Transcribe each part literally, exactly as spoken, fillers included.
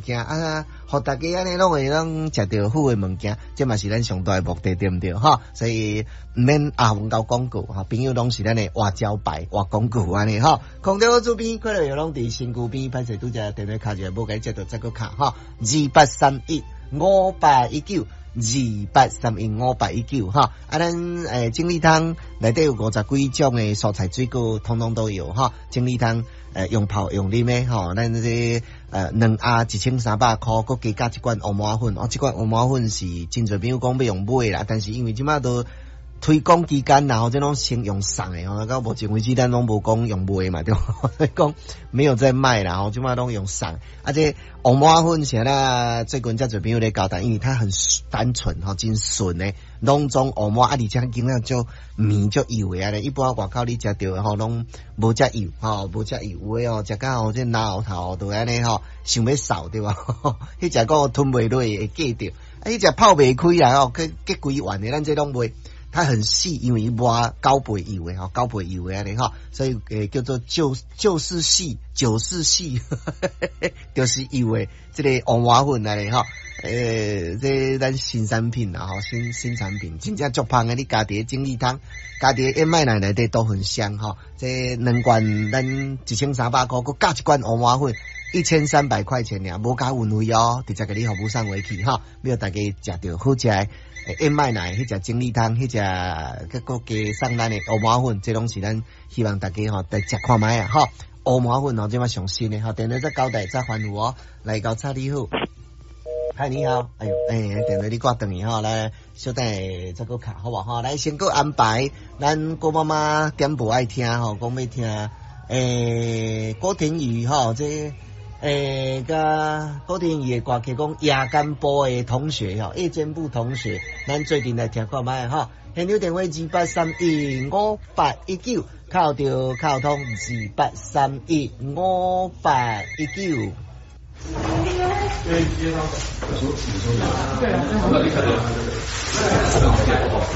件啊，互大家安尼拢会拢食到好诶物件，这嘛是咱上大诶目的，对毋对？哈，所以毋免阿红搞广告，哈，朋友拢是咱诶活招牌、活广告安尼哈。空调主编可能有拢伫身躯边，歹势拄则电话卡一下，无该接到再个卡哈，二八三一五八一九。二八三一五八一九哈，啊，咱诶精力汤内底有五十几种诶蔬菜水果，通通都有哈。精力汤诶用泡用啉诶吼，咱这呃两盒一千三百块，佮加加一罐乌麻粉，哦，这罐乌麻粉是真侪朋友讲要用买啦，但是因为即马都推广期间然后这种先用送诶，吼，到目前为止咱拢无讲用买嘛，对吧？所以讲没有在卖啦，吼，即马拢用送。啊，这乌麻粉是啦，最近遮侪朋友咧交代，因为它很单纯吼，真纯诶，拢种乌麻，啊，而且经常就面就油诶啊咧，一般外口你食到诶吼，拢无遮油吼，无遮油诶哦，食到吼这脑头都安尼吼，想要扫对吧？迄只个吞袂落会记着，啊，迄只泡袂开啦吼，结结规完诶，咱这拢袂。它很细，因为抹高倍油诶，哈，高倍油诶咧哈，所以诶叫做就就是细，就是细，就是油诶，这个乌麻粉来咧哈，诶，这咱新产品啦哈，新新产品，真正足香诶，你加伫精力汤，加伫燕麦奶内底都很香哈，这两罐咱一千三百块，佮加一罐乌麻粉。一千三百块钱俩，无加运费哦，直接给你服务上回去哈，要大家食到好食诶燕麦奶，迄只精力汤，迄只佮个加上咱诶乌麻粉，这拢是咱希望大家吼来食看卖啊哈。乌麻粉吼，即马上新诶哈，电话再交代再欢呼哦，来搞叉你好，嗨你好，哎呦，哎，电话你挂断去哈，来稍等再个卡好不好？来先个安排，咱郭妈妈点播爱听吼，讲要听诶郭婷宇吼这。诶，甲古天宇诶歌曲讲夜间部诶同学吼，夜间部同学，咱最近来听看卖吼。现场电话二八三一五八一九，靠着靠通二八三一五八一九。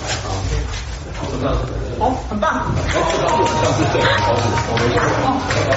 哦，很棒。